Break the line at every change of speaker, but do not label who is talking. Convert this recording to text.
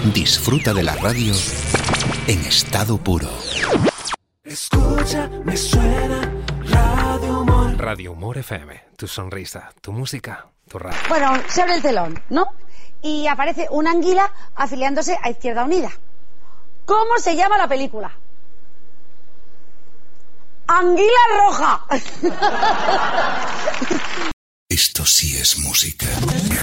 Disfruta de la radio en estado puro.
Escucha, me suena Radio Humor.
Radio Humor FM, tu sonrisa, tu música, tu radio.
Bueno, se abre el telón, ¿no? Y aparece una anguila afiliándose a Izquierda Unida. ¿Cómo se llama la película? ¡Anguila Roja!
Esto sí es música.